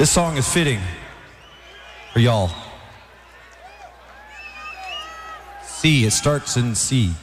This song is fitting for y'all. C, it starts in C.